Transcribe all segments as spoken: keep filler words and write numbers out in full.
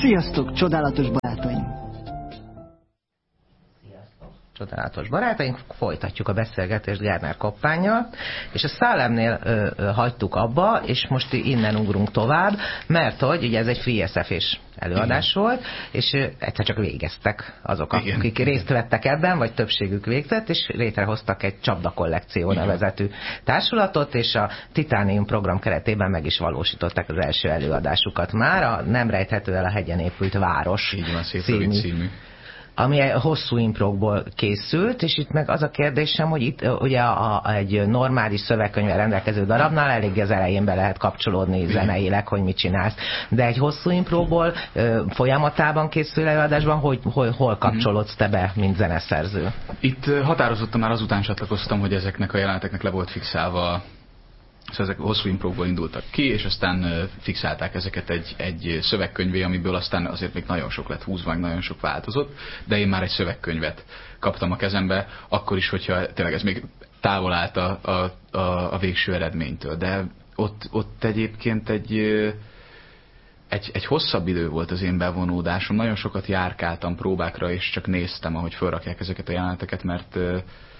Sziasztok, csodálatos barátaim! Csodálatos barátaink, folytatjuk a beszélgetést Gerner Koppánnyal, és a Szálemnél ö, ö, hagytuk abba, és most innen ugrunk tovább, mert hogy ugye ez egy Free es ef-s előadás igen. volt, és ö, egyszer csak végeztek azok, igen. akik igen. részt vettek ebben, vagy többségük végzett, és létrehoztak egy Csapda Kollekció igen. nevezetű társulatot, és a Titánium program keretében meg is valósították az első előadásukat már, a Nem rejthető el a hegyen épült város így van, szép című, című. ami hosszú improkból készült, és itt meg az a kérdésem, hogy itt ugye a, a, egy normális szövegkönyvvel rendelkező darabnál elég az elején be lehet kapcsolódni zeneileg, hogy mit csinálsz. De egy hosszú improkból folyamatában készül előadásban, hogy hol, hol kapcsolódsz te be, mint zeneszerző? Itt határozottan már azután csatlakoztam, hogy ezeknek a jeleneteknek le volt fixálva. Szóval ezek hosszú imprókból indultak ki, és aztán fixálták ezeket egy, egy szövegkönyvé, amiből aztán azért még nagyon sok lett húzva, meg nagyon sok változott, de én már egy szövegkönyvet kaptam a kezembe, akkor is, hogyha tényleg ez még távol állt a, a, a, a végső eredménytől. De ott, ott egyébként egy, egy, egy hosszabb idő volt az én bevonódásom, nagyon sokat járkáltam próbákra, és csak néztem, ahogy felrakják ezeket a jeleneteket, mert ö,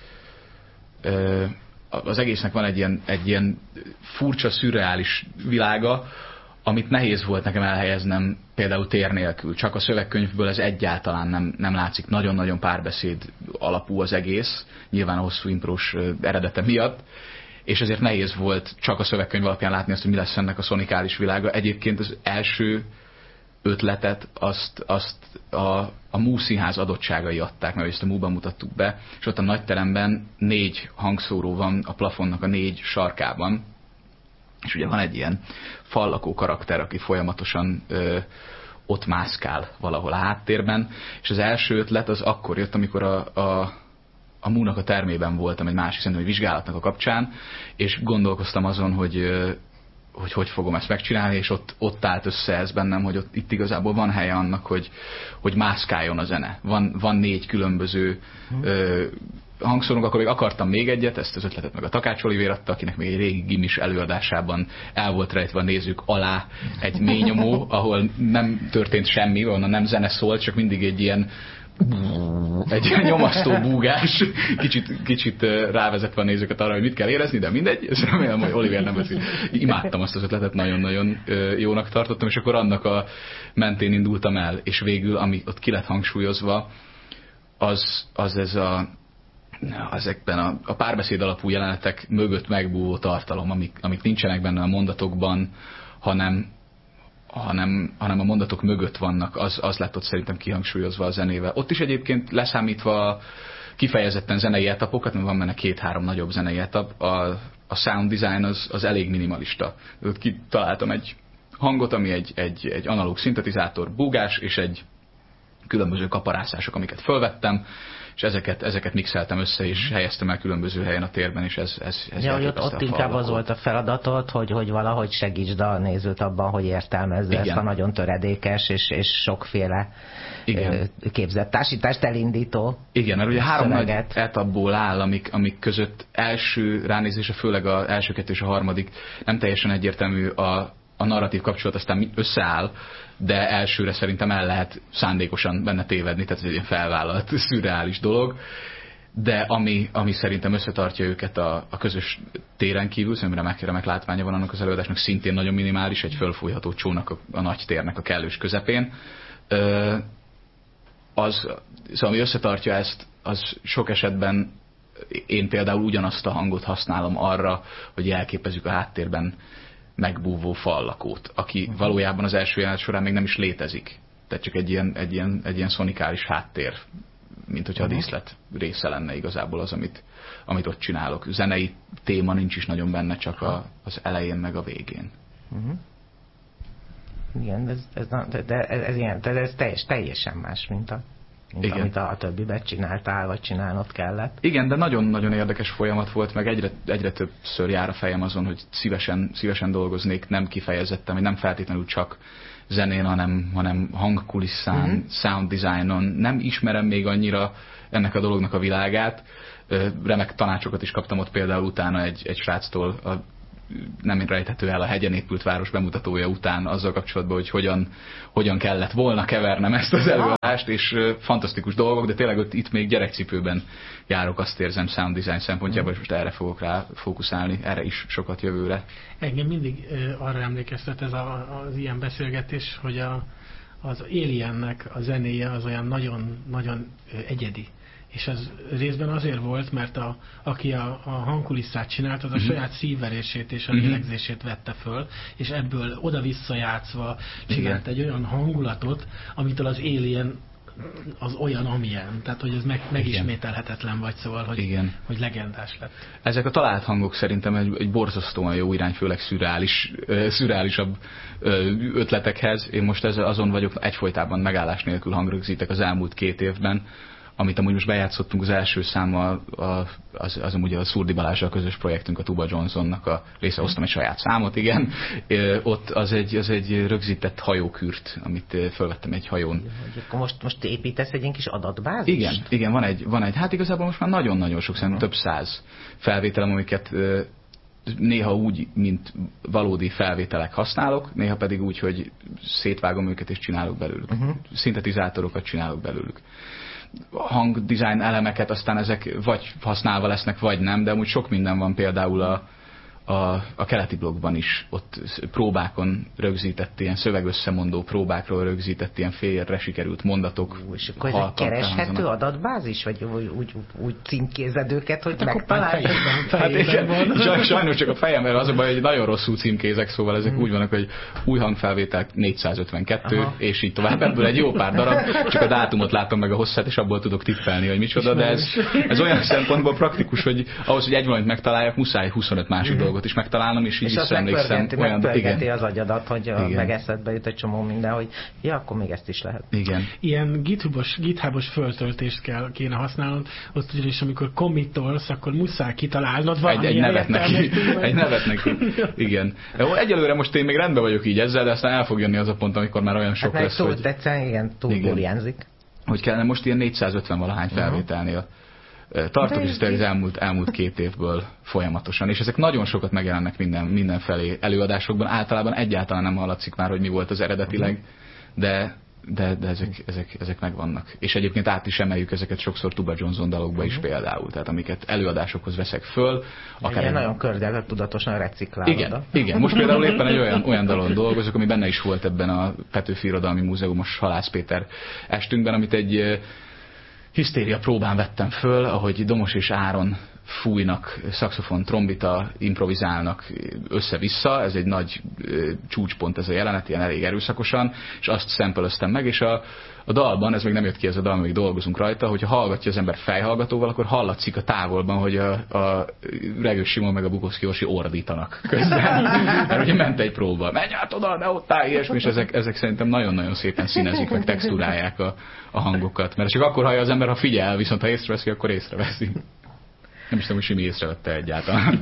ö, az egésznek van egy ilyen, egy ilyen furcsa, szürreális világa, amit nehéz volt nekem elhelyeznem például tér nélkül. Csak a szövegkönyvből ez egyáltalán nem, nem látszik. Nagyon-nagyon párbeszéd alapú az egész, nyilván a hosszú imprós eredete miatt, és ezért nehéz volt csak a szövegkönyv alapján látni azt, hogy mi lesz ennek a szonikális világa. Egyébként az első ötletet azt, azt a, a Mú Színház adottságai adták, mert ezt a Múban mutattuk be, és ott a nagyteremben négy hangszóró van a plafonnak a négy sarkában, és ugye van egy ilyen fallakó karakter, aki folyamatosan ö, ott mászkál valahol a háttérben, és az első ötlet az akkor jött, amikor a, a, a Múnak a termében voltam egy másik szerintem egy vizsgálatnak a kapcsán, és gondolkoztam azon, hogy ö, hogy hogy fogom ezt megcsinálni, és ott, ott állt össze ez bennem, hogy ott, itt igazából van helye annak, hogy, hogy mászkáljon a zene. Van, van négy különböző hmm. ö, hangszórunk, akkor még akartam még egyet, ezt az ötletet meg a Takács Olivér adta, akinek még egy régi gimis előadásában el volt rejtve a nézők alá egy mélynyomó, ahol nem történt semmi, onnan nem zene szólt, csak mindig egy ilyen egy ilyen nyomasztó búgás, kicsit, kicsit rávezetve a nézőket arra, hogy mit kell érezni, de mindegy, ezt remélem, hogy Oliver nem veszi. Imádtam azt az ötletet, nagyon-nagyon jónak tartottam, és akkor annak a mentén indultam el, és végül, ami ott ki lett hangsúlyozva, az, az ez a ezekben a, a párbeszéd alapú jelenetek mögött megbúvó tartalom, amik, amik nincsenek benne a mondatokban, hanem Hanem, hanem a mondatok mögött vannak, az, az lett ott szerintem kihangsúlyozva a zenével. Ott is egyébként leszámítva kifejezetten zenei etapokat, mert van benne két-három nagyobb zenei etap, a, a sound design az, az elég minimalista. Ott kitaláltam egy hangot, ami egy, egy, egy analóg szintetizátor, búgás, és egy különböző kaparászások, amiket fölvettem, és ezeket, ezeket mixeltem össze, és helyeztem el különböző helyen a térben, és ez, ez, ez ja, hogy ott, ott inkább az volt a feladatod, hogy, hogy valahogy segítsd a nézőt abban, hogy értelmezze ezt a nagyon töredékes és, és sokféle igen. képzett társítást elindító igen, mert ugye három nagy etapból áll, amik, amik között első ránézése, főleg az első kettő és a harmadik nem teljesen egyértelmű a, a narratív kapcsolat, aztán összeáll, de elsőre szerintem el lehet szándékosan benne tévedni, tehát ez egy ilyen felvállalt, szürreális dolog, de ami, ami szerintem összetartja őket a, a közös téren kívül, szerintem remek, remek látványa van annak az előadásnak, szintén nagyon minimális, egy fölfújható csónak a, a nagy térnek a kellős közepén. Ö, az, szóval ami összetartja ezt, az sok esetben én például ugyanazt a hangot használom arra, hogy jelképezzük a háttérben megbúvó fallakót, aki valójában az első jelenet során még nem is létezik. Tehát csak egy ilyen, egy ilyen, egy ilyen szonikális háttér, mint hogyha a díszlet része lenne igazából az, amit, amit ott csinálok. Zenei téma nincs is nagyon benne, csak a, az elején meg a végén. Uh-huh. Igen, ez, ez, de ez, ez, ilyen, de ez teljes, teljesen más, mint a mint igen. amit a, a többiben csináltál, vagy csinálnod kellett. Igen, de nagyon-nagyon érdekes folyamat volt, meg egyre, egyre többször jár a fejem azon, hogy szívesen, szívesen dolgoznék, nem kifejezettem, hogy nem feltétlenül csak zenén, hanem, hanem hangkulisszán, uh-huh. sound designon. Nem ismerem még annyira ennek a dolognak a világát. Remek tanácsokat is kaptam ott például utána egy, egy sráctól, a nem rejthető el a hegyen épült város bemutatója után azzal kapcsolatban, hogy hogyan, hogyan kellett volna kevernem ezt az előadást, és fantasztikus dolgok, de tényleg ott, itt még gyerekcipőben járok, azt érzem sound design szempontjából, és most erre fogok rá fókuszálni, erre is sokat jövőre. Engem mindig arra emlékeztet ez a, az ilyen beszélgetés, hogy a, az Aliennek a zenéje az olyan nagyon, nagyon egyedi. És ez részben azért volt, mert a, aki a, a hangkulisszát csinált, az a uh-huh. saját szívverését és a lélegzését vette föl, és ebből oda-vissza játszva csinált egy olyan hangulatot, amitől az Alien az olyan, amilyen. Tehát, hogy ez meg, megismételhetetlen vagy, szóval, hogy, Igen. hogy legendás lett. Ezek a talált hangok szerintem egy, egy borzasztóan jó irány, főleg szürreális, szürreálisabb ötletekhez. Én most ez, azon vagyok, egyfolytában megállás nélkül hangrögzítek az elmúlt két évben, amit amúgy most bejátszottunk az első számmal, az, az amúgy a Szurdi Balázsral közös projektünk, a Tuba Johnsonnak a része, hoztam egy saját számot, igen. Ott az egy, az egy rögzített hajókürt, amit felvettem egy hajón. Akkor most, most építesz egy ilyen kis adatbázist? Igen, igen, van egy, van egy, hát igazából most már nagyon-nagyon sok, szerintem uh-huh. több száz felvételem, amiket néha úgy, mint valódi felvételek használok, néha pedig úgy, hogy szétvágom őket és csinálok belőlük. Uh-huh. Szintetizátorokat csinálok belőlük. Hangdesign elemeket, aztán ezek vagy használva lesznek, vagy nem, de amúgy sok minden van például a, a, a keleti blogban is. Ott próbákon rögzített ilyen szövegösszemondó próbákról rögzített ilyen félre sikerült mondatok. Ú, és akkor ez egy kereshető adatbázis? Vagy úgy, úgy, úgy címkézed őket, hogy hát megtalálj? Hát igen, sajnos csak a fejem, mert az a baj, hogy nagyon rosszul címkézek, szóval ezek hmm. úgy vannak, hogy új hangfelvétel négyszázötvenkettő, Aha. és így tovább. Ebből egy jó pár darab, csak a dátumot látom meg a hosszát, és abból tudok tippelni, hogy micsoda, de ez, ez olyan szempontból praktikus, hogy ahhoz, hogy egy valamit megtaláljak, muszáj huszonöt másik hmm. dolgot is megtalálnom, és így és visszaemlékszem. És azt megpörgeti az agyadat, hogy a meg eszedbe jut egy csomó minden, hogy ja, akkor még ezt is lehet. Igen. Ilyen githubos, githubos föltöltést kell, kéne használnod, ott ugyanis amikor commitolsz, akkor muszáj kitalálnod valami. Egy, egy nevet neki. Egy nevet neki. Igen. Egyelőre most én még rendben vagyok így ezzel, de aztán el fog jönni az a pont, amikor már olyan sok hát lesz, túl, hogy... Tetszene, igen, túl burjánzik. Hogy kellene most ilyen négyszázötven valahány felvételnél tartok, és az elmúlt, elmúlt két évből folyamatosan. És ezek nagyon sokat megjelennek minden, mindenfelé előadásokban. Általában egyáltalán nem hallatszik már, hogy mi volt az eredetileg, de, de, de ezek, ezek, ezek megvannak. És egyébként át is emeljük ezeket sokszor Tuba Johnson dalokba is például. Tehát amiket előadásokhoz veszek föl. Akár igen, egy... nagyon kördelmet tudatosan reciklálod. Igen, igen, most például éppen egy olyan, olyan dalon dolgozok, ami benne is volt ebben a Petőfi Irodalmi Múzeumos Halász Péter estünkben, amit egy hisztéria próbán vettem föl, ahogy Domos és Áron fújnak, szaxofon, trombita, improvizálnak össze-vissza, ez egy nagy ö, csúcspont ez a jelenet, ilyen elég erőszakosan, és azt szempelöztem meg, és a, a dalban, ez még nem jött ki ez a dal, még dolgozunk rajta, hogyha hallgatja az ember fejhallgatóval, akkor hallatszik a távolban, hogy a, a Regős Simon meg a Bukowski Orsi ordítanak közben. Mert ugye ment egy próba, menj át oda, ne ott állj, ilyesmi, és ezek, ezek szerintem nagyon-nagyon szépen színezik, meg textúrálják a, a hangokat. Mert csak akkor hallja az ember, ha figyel, viszont ha észreveszi, akkor észreveszi. Nem is tudom, hogy Simi észrevette egyáltalán.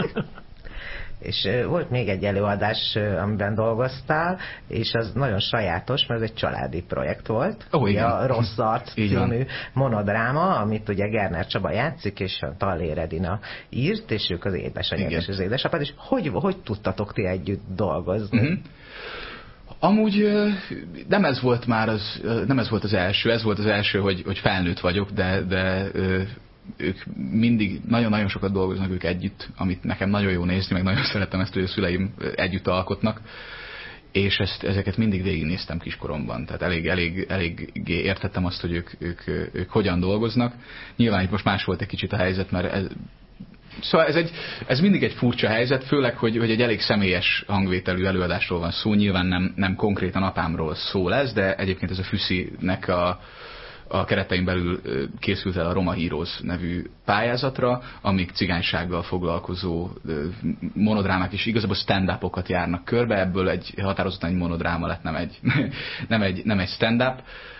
És uh, volt még egy előadás, uh, amiben dolgoztál, és az nagyon sajátos, mert ez egy családi projekt volt. Oh, igen. A Rossz Arc című monodráma, amit ugye Gerner Csaba játszik, és a Tallér Edina írt, és ők az édesanyák és az édesapád, és hogy, hogy tudtatok ti együtt dolgozni? Uh-huh. Amúgy nem ez volt már az, nem ez volt az első, ez volt az első, hogy, hogy felnőtt vagyok, de, de ők mindig nagyon-nagyon sokat dolgoznak ők együtt, amit nekem nagyon jó nézni, meg nagyon szeretem ezt, hogy a szüleim együtt alkotnak, és ezt, ezeket mindig végignéztem kiskoromban, tehát elég, elég, elég értettem azt, hogy ők, ők, ők hogyan dolgoznak. Nyilván itt most más volt egy kicsit a helyzet, mert ez, szóval ez, egy, ez mindig egy furcsa helyzet, főleg, hogy, hogy egy elég személyes hangvételű előadásról van szó, nyilván nem, nem konkrétan apámról szól ez, de egyébként ez a Füszinek a a keretein belül készült el a Roma Heroes nevű pályázatra, amik cigánysággal foglalkozó monodrámák is igazából stand-upokat járnak körbe, ebből egy határozottan egy monodráma lett, nem egy, nem egy, nem egy stand-up.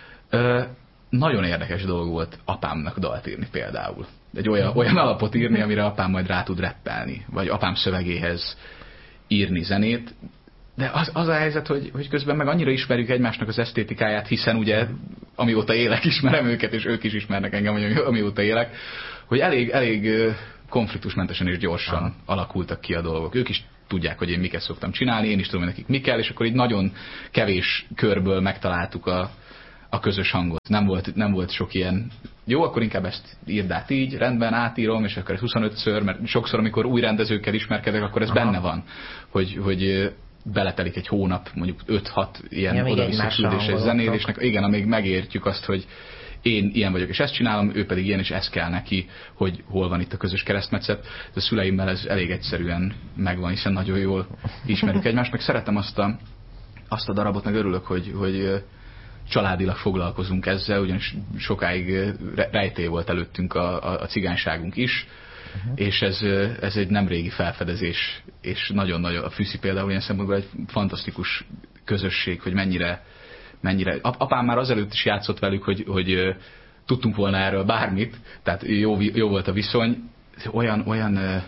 Nagyon érdekes dolog volt apámnak dalt írni például. Egy olyan, olyan alapot írni, amire apám majd rá tud rappelni, vagy apám szövegéhez írni zenét. De az, az a helyzet, hogy, hogy közben meg annyira ismerjük egymásnak az esztétikáját, hiszen ugye amióta élek, ismerem őket, és ők is ismernek engem, amióta élek, hogy elég, elég konfliktusmentesen és gyorsan Aha. alakultak ki a dolgok. Ők is tudják, hogy én miket szoktam csinálni, én is tudom, hogy nekik mi kell, és akkor így nagyon kevés körből megtaláltuk a, a közös hangot. Nem volt, nem volt sok ilyen, jó, akkor inkább ezt írd át így, rendben, átírom, és akkor ez huszonötször, mert sokszor, amikor új rendezőkkel ismerkedek, akkor ez Aha. benne van, hogy, hogy beletelik egy hónap, mondjuk öt-hat ilyen ja, oda-vissza küldéses zenélésnek. Igen, amíg megértjük azt, hogy én ilyen vagyok, és ezt csinálom, ő pedig ilyen, és ez kell neki, hogy hol van itt a közös keresztmetszet. A szüleimmel ez elég egyszerűen megvan, hiszen nagyon jól ismerjük egymást, meg szeretem azt a, azt a darabot, meg örülök, hogy, hogy családilag foglalkozunk ezzel, ugyanis sokáig rejtély volt előttünk a, a, a cigányságunk is, uh-huh. és ez, ez egy nem régi felfedezés, és nagyon-nagyon a Fűszi például ilyen szempontból egy fantasztikus közösség, hogy mennyire, mennyire... Apám már azelőtt is játszott velük, hogy, hogy tudtunk volna erről bármit, tehát jó, jó volt a viszony, olyan, olyan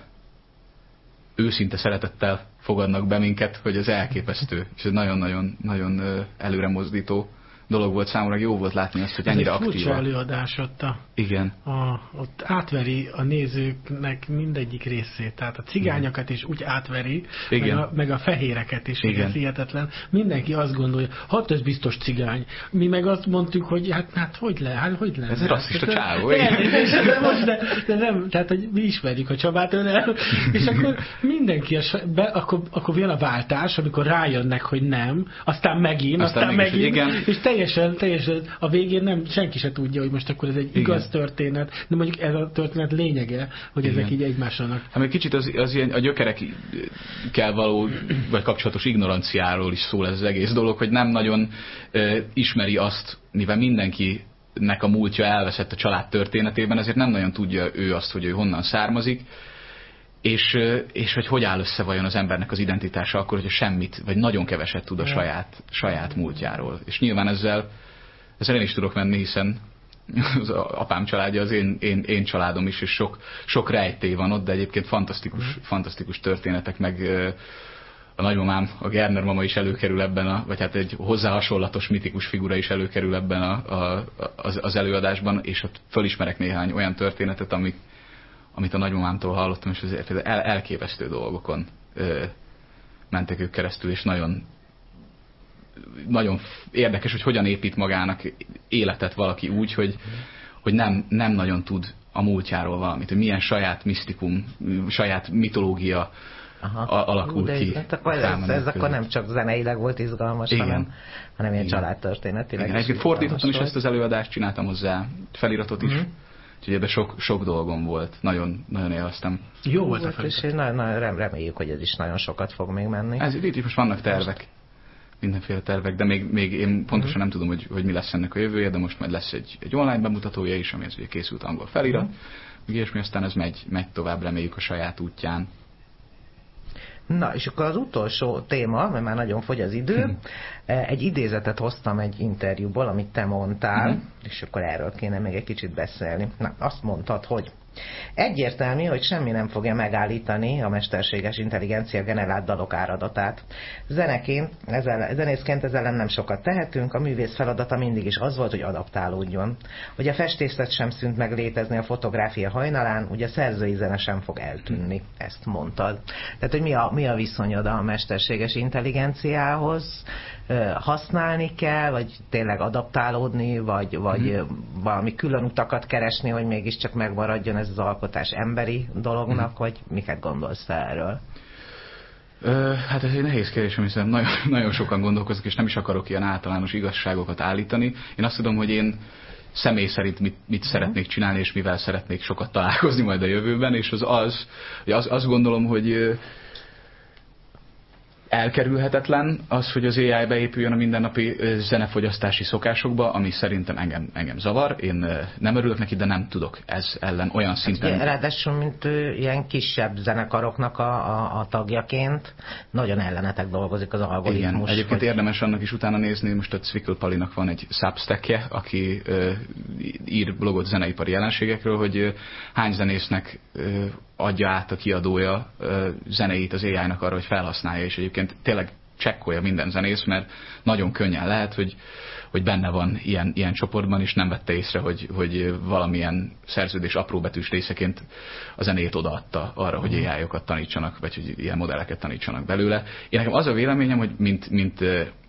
őszinte szeretettel fogadnak be minket, hogy ez elképesztő, és ez nagyon-nagyon nagyon előre mozdító dolog volt számomra, jó volt látni azt, hogy ennyire aktív. Ez egy furcsa előadás ott, a, Igen. A, ott átveri a nézőknek mindegyik részét, tehát a cigányokat is úgy átveri, meg a, meg a fehéreket is, ez hihetetlen. Mindenki azt gondolja, hát ez biztos cigány. Mi meg azt mondtuk, hogy hát, hát hogy le, hát hogy le. Ez egy rasszista csávó. De, de, de nem, tehát hogy mi ismerjük a Csabát, nem, és akkor mindenki, a, be, akkor, akkor jön a váltás, amikor rájönnek, hogy nem, aztán megint, aztán, aztán megint, igen. és teljesen, teljesen a végén nem, senki se tudja, hogy most akkor ez egy igaz Igen. történet, de mondjuk ez a történet lényege, hogy Igen. ezek így egymásnak. Hát egy kicsit az, az ilyen, a gyökerekkel való, vagy kapcsolatos ignoranciáról is szól ez az egész dolog, hogy nem nagyon e, ismeri azt, mivel mindenkinek a múltja elveszett a család történetében, ezért nem nagyon tudja ő azt, hogy ő honnan származik, és, és hogy hogy áll össze vajon az embernek az identitása akkor, hogyha semmit, vagy nagyon keveset tud a saját, saját múltjáról. És nyilván ezzel, ezzel én is tudok menni, hiszen az apám családja az én, én, én családom is, és sok, sok rejtély van ott, de egyébként fantasztikus, mm. fantasztikus történetek, meg a nagymamám, a Gerner mama is előkerül ebben, a, vagy hát egy hozzá hasonlatos mitikus figura is előkerül ebben a, a, az, az előadásban, és ott fölismerek néhány olyan történetet, amik amit a nagymamámtól hallottam, és azért el, elképesztő dolgokon ö, mentek ők keresztül, és nagyon, nagyon érdekes, hogy hogyan épít magának életet valaki úgy, hogy, hogy nem, nem nagyon tud a múltjáról valamit, hogy milyen saját misztikum, saját mitológia Aha. alakul Ú, ki. Akkor ez, ez akkor nem csak zeneileg volt izgalmas, Igen. hanem, hanem ilyen családtörténetileg. Egyébként fordítottam is ezt az előadást, csináltam hozzá feliratot is. Mm-hmm. Úgyhogy ebben sok, sok dolgom volt. Nagyon, nagyon élveztem. Jó volt a és nagyon, nagyon reméljük, hogy ez is nagyon sokat fog még menni. Ez, itt most vannak tervek. Mindenféle tervek, de még, még én pontosan uh-huh. nem tudom, hogy, hogy mi lesz ennek a jövője, de most majd lesz egy, egy online bemutatója is, ami az ugye készült angol felirat. Uh-huh. És mi aztán ez megy, megy tovább, reméljük a saját útján. Na, és akkor az utolsó téma, mert már nagyon fogy az idő, hmm. egy idézetet hoztam egy interjúból, amit te mondtál, hmm. és akkor erről kéne még egy kicsit beszélni. Na, azt mondtad, hogy egyértelmű, hogy semmi nem fogja megállítani a mesterséges intelligencia generált dalok áradatát. Zeneként, ezzel, zenészként ezzel ellen nem sokat tehetünk, a művész feladata mindig is az volt, hogy adaptálódjon. Hogy a festészet sem szűnt meg létezni a fotográfia hajnalán, ugye a szerzői zene sem fog eltűnni, ezt mondtad. Tehát, hogy mi a, mi a viszonyod a mesterséges intelligenciához? Használni kell, vagy tényleg adaptálódni, vagy, vagy mm. valami külön utakat keresni, hogy mégiscsak megmaradjon ez az alkotás emberi dolognak, mm. vagy miket gondolsz te erről? Ö, hát ez egy nehéz kérdés, hiszen nagyon, nagyon sokan gondolkoznak, és nem is akarok ilyen általános igazságokat állítani. Én azt tudom, hogy én személy szerint mit, mit mm. szeretnék csinálni, és mivel szeretnék sokat találkozni majd a jövőben, és az az, hogy az, azt gondolom, hogy elkerülhetetlen az, hogy az á i beépüljön a mindennapi zenefogyasztási szokásokba, ami szerintem engem, engem zavar. Én nem örülök neki, de nem tudok ez ellen olyan szinten. Hát, ráadásul, mint ilyen kisebb zenekaroknak a, a, a tagjaként, nagyon ellenetek dolgozik az algoritmus. Igen, egyébként hogy... érdemes annak is utána nézni, most a Cvikl Palinak van egy Substackje, aki uh, ír blogot zeneipari jelenségekről, hogy uh, hány zenésznek uh, adja át a kiadója uh, zenéit az á i-nak arra, hogy felhasználja, és egyébként tényleg csekkolja minden zenész, mert nagyon könnyen lehet, hogy, hogy benne van ilyen, ilyen csoportban, és nem vette észre, hogy, hogy valamilyen szerződés apróbetűs részeként a zenét odaadta arra, hogy á i-okat tanítsanak, vagy hogy ilyen modelleket tanítsanak belőle. Én nekem az a véleményem, hogy mint, mint,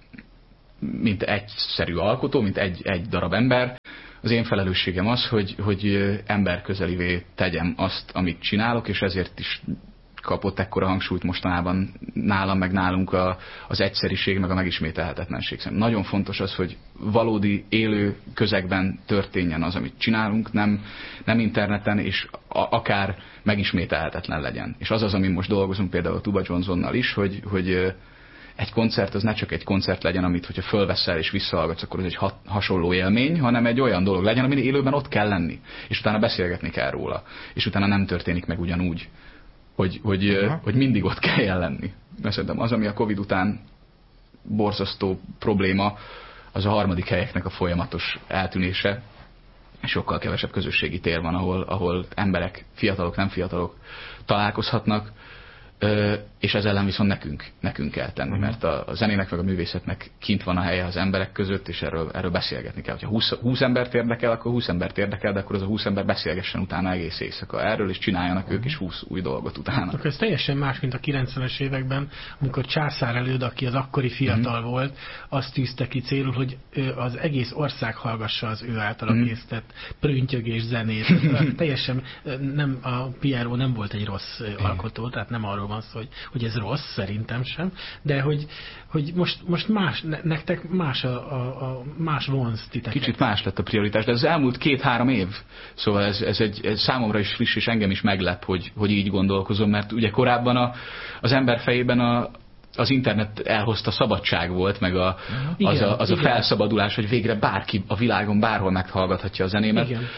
mint egyszerű alkotó, mint egy, egy darab ember, az én felelősségem az, hogy, hogy emberközelivé tegyem azt, amit csinálok, és ezért is kapott ekkora hangsúlyt mostanában nálam, meg nálunk a, az egyszeriség, meg a megismételhetetlenség. Szerintem nagyon fontos az, hogy valódi élő közegben történjen az, amit csinálunk, nem, nem interneten, és a, akár megismételhetetlen legyen. És az az, amin most dolgozunk például a Tuba Johnsonnal is, hogy, hogy egy koncert az ne csak egy koncert legyen, amit hogyha fölveszel és visszahallgatsz, akkor ez egy ha- hasonló élmény, hanem egy olyan dolog legyen, amin élőben ott kell lenni. És utána beszélgetni kell róla. És utána nem történik meg ugyanúgy, hogy, hogy, uh-huh. hogy mindig ott kell lenni. Mert szerintem az, ami a Covid után borzasztó probléma, az a harmadik helyeknek a folyamatos eltűnése. Sokkal kevesebb közösségi tér van, ahol, ahol emberek, fiatalok, nem fiatalok találkozhatnak, és ez ellen viszont nekünk, nekünk kell tenni, uh-huh. mert a, a zenének meg a művészetnek kint van a helye az emberek között, és erről, erről beszélgetni kell. Ha húsz, húsz embert érdekel, akkor húsz embert érdekel, de akkor az a húsz ember beszélgessen utána egész éjszaka erről, és csináljanak uh-huh. ők is húsz új dolgot utána. Akkor ez teljesen más, mint a kilencvenes években, amikor Császár Előd, aki az akkori fiatal uh-huh. volt, azt tűzte ki célul, hogy az egész ország hallgassa az ő által uh-huh. készített prüntjögés zenét. Teljesen nem, a Pierrot nem volt egy rossz alkotó, tehát nem arról van szó, hogy, hogy ez rossz, szerintem sem, de hogy, hogy most, most más, nektek más a, a, a más vonz titeket. Kicsit más lett a prioritás, de ez elmúlt két-három év, szóval ez, ez egy ez számomra is friss, és engem is meglep, hogy, hogy így gondolkozom, mert ugye korábban a, az ember fejében a az internet elhozta szabadság volt, meg a, igen, az, a, az a felszabadulás, hogy végre bárki a világon bárhol meghallgathatja a zenémet. Igen.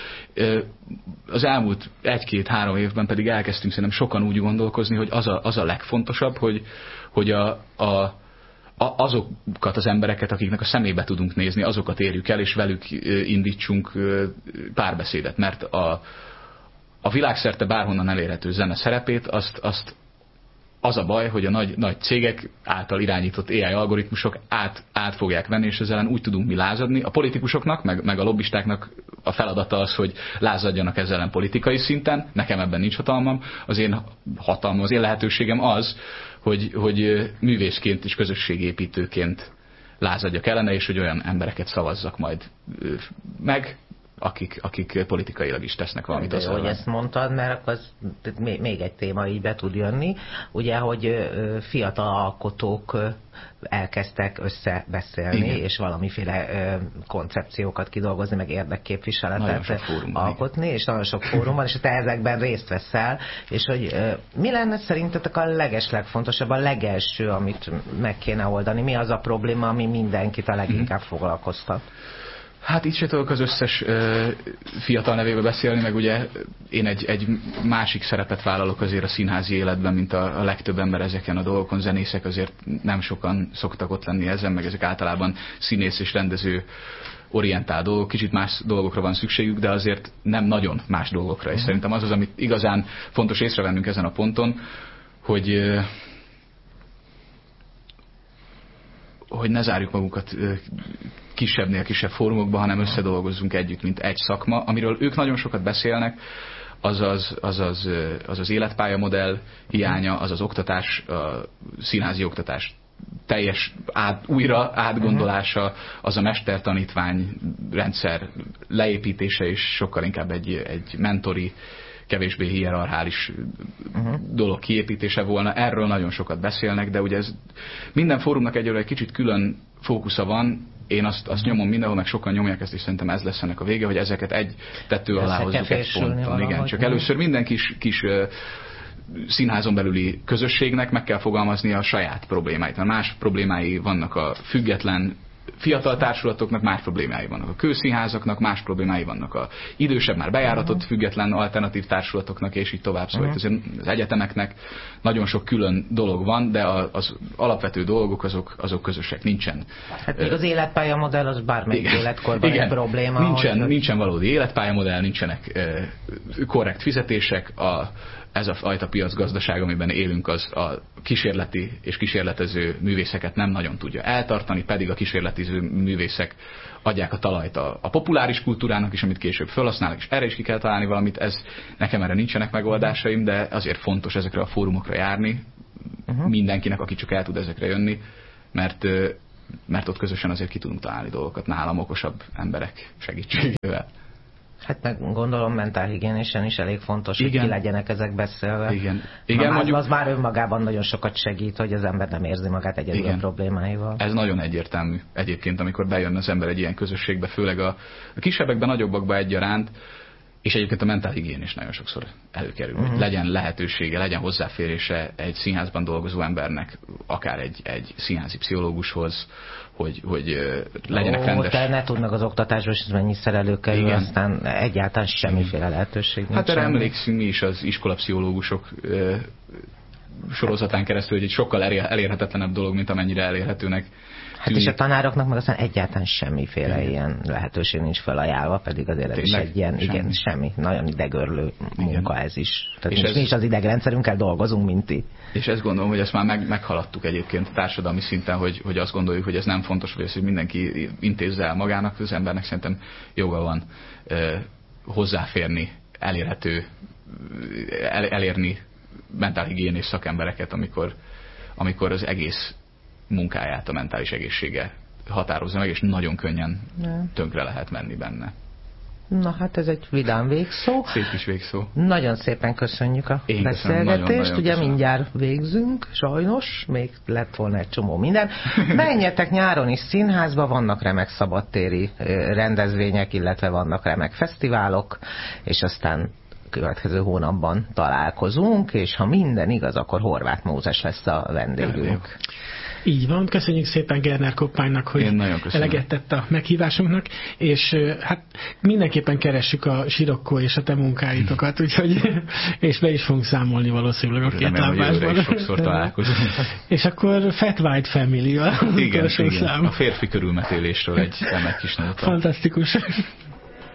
Az elmúlt egy-két-három évben pedig elkezdtünk szerintem sokan úgy gondolkozni, hogy az a, az a legfontosabb, hogy, hogy a, a, a, azokat az embereket, akiknek a szemébe tudunk nézni, azokat érjük el, és velük indítsunk párbeszédet. Mert a, a világszerte bárhonnan elérhető zene szerepét, azt, azt az a baj, hogy a nagy, nagy cégek által irányított á i algoritmusok át, át fogják venni, és ezzel ellen úgy tudunk mi lázadni. A politikusoknak, meg, meg a lobbistáknak a feladata az, hogy lázadjanak ezzel ellen politikai szinten. Nekem ebben nincs hatalmam. Az én hatalmam, az én lehetőségem az, hogy, hogy művészként és közösségépítőként lázadjak ellene, és hogy olyan embereket szavazzak majd meg, akik, akik politikailag is tesznek valamit. Az hogy ezt mondtad, mert az még egy téma így be tud jönni. Ugye, hogy fiatal alkotók elkezdtek összebeszélni, igen. és valamiféle koncepciókat kidolgozni, meg érdekképviseletet alkotni, és nagyon sok fórum van, és te ezekben részt veszel, és hogy mi lenne szerintetek a legeslegfontosabb, a legelső, amit meg kéne oldani? Mi az a probléma, ami mindenkit a leginkább foglalkoztat? Hát itt se tudok az összes ö, fiatal nevébe beszélni, meg ugye én egy, egy másik szerepet vállalok azért a színházi életben, mint a, a legtöbb ember ezeken a dolgokon. Zenészek azért nem sokan szoktak ott lenni ezen, meg ezek általában színész és rendező orientált dolgok. Kicsit más dolgokra van szükségük, de azért nem nagyon más dolgokra. És szerintem az az, amit igazán fontos észrevennünk ezen a ponton, hogy... Ö, hogy ne zárjuk magunkat kisebbnél kisebb fórumokba, hanem összedolgozzunk együtt, mint egy szakma. Amiről ők nagyon sokat beszélnek, az az, az, az, az, az életpályamodell hiánya, az az oktatás, a színházi oktatás teljes át, újra átgondolása, az a mestertanítvány rendszer leépítése, és sokkal inkább egy, egy mentori, kevésbé hierarchális uh-huh. dolog kiépítése volna. Erről nagyon sokat beszélnek, de ugye ez minden fórumnak egyelőre egy kicsit külön fókusza van. Én azt, azt nyomom mindenhol, meg sokan nyomják ezt, és szerintem ez lesz ennek a vége, hogy ezeket egy tető alá hozzuk egy ponton. Igen, csak először minden kis, kis uh, színházon belüli közösségnek meg kell fogalmaznia a saját problémáit. Mert más problémái vannak a független fiatal társulatoknak, más problémái vannak a kőszínházaknak, más problémái vannak a idősebb, már bejáratott független alternatív társulatoknak, és így tovább. Szóval uh-huh. az egyetemeknek nagyon sok külön dolog van, de az alapvető dolgok azok, azok közösek, nincsen. Hát még az életpályamodell az bármelyik igen. életkorban igen. egy probléma. Nincsen, hogy... nincsen valódi életpályamodell, nincsenek korrekt fizetések, a ez a fajta piacgazdaság, amiben élünk, az a kísérleti és kísérletező művészeket nem nagyon tudja eltartani, pedig a kísérletező művészek adják a talajt a, a populáris kultúrának is, amit később felhasználnak, és erre is ki kell találni valamit. Ez, nekem erre nincsenek megoldásaim, de azért fontos ezekre a fórumokra járni, uh-huh. mindenkinek, aki csak el tud ezekre jönni, mert, mert ott közösen azért ki tudunk találni dolgokat nálam okosabb emberek segítségével. Hát meg gondolom mentálhigiénésen is elég fontos, igen. hogy ki legyenek ezek beszélve. Igen. Igen, Na, mondjuk... Az már önmagában nagyon sokat segít, hogy az ember nem érzi magát egyedül a problémáival. Ez nagyon egyértelmű egyébként, amikor bejön az ember egy ilyen közösségbe, főleg a, a kisebbekben, nagyobbakban egyaránt, és egyébként a mentálhigién is nagyon sokszor előkerül, uh-huh. hogy legyen lehetősége, legyen hozzáférése egy színházban dolgozó embernek, akár egy, egy színházi pszichológushoz, hogy, hogy legyenek Ó, rendes... Te ne tudd meg az oktatásról, és mennyiszer előkerül, igen. aztán egyáltalán semmiféle lehetőség nincs. Hát erre emlékszünk mi is az iskolapszichológusok sorozatán keresztül, hogy egy sokkal elérhetetlenebb dolog, mint amennyire elérhetőnek Hát tűnik. És a tanároknak meg aztán egyáltalán semmiféle igen. ilyen lehetőség nincs felajánlva, pedig azért ez is egy ilyen, semmi. igen, semmi, nagyon idegörlő munka igen. ez is. Tehát és ez... mi is az idegrendszerünkkel dolgozunk, mint ti. És ezt gondolom, hogy ezt már meg, meghaladtuk egyébként társadalmi szinten, hogy, hogy azt gondoljuk, hogy ez nem fontos, hogy ezt hogy mindenki intézze el magának, az embernek szerintem joga van eh, hozzáférni, elérhető, el, elérni mentálhigiénés szakembereket, amikor, amikor az egész munkáját a mentális egészsége határozza meg, és nagyon könnyen ne. tönkre lehet menni benne. Na hát ez egy vidám végszó. Szép kis végszó. Nagyon szépen köszönjük a Én beszélgetést. Nagyon, nagyon Ugye köszönöm. Mindjárt végzünk, sajnos, még lett volna egy csomó minden. Menjetek nyáron is színházba, vannak remek szabadtéri rendezvények, illetve vannak remek fesztiválok, és aztán következő hónapban találkozunk, és ha minden igaz, akkor Horváth Mózes lesz a vendégünk. Így van, köszönjük szépen Gerner Koppánynak, hogy eleget tett a meghívásunknak, és hát mindenképpen keressük a Sirokkó és a te munkáitokat, úgyhogy, és be is fogunk számolni valószínűleg a két lábásban. sokszor találkozunk. És akkor Fat White Family a igen, igen. A férfi körülmetélésről egy remek kis nóta. Fantasztikus.